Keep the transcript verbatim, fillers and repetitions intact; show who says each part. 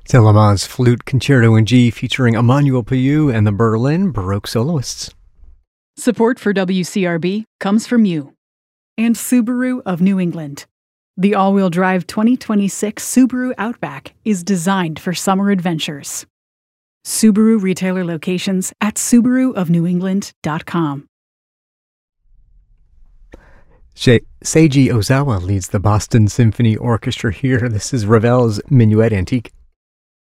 Speaker 1: Telemann's Flute Concerto in G featuring Emmanuel Payou and the Berlin Baroque Soloists.
Speaker 2: Support for W C R B comes from you and Subaru of New England. The all-wheel drive twenty twenty-six Subaru Outback is designed for summer adventures. Subaru retailer locations at subaru of new england dot com.
Speaker 1: Seiji Ozawa leads the Boston Symphony Orchestra here. This is Ravel's Minuet Antique.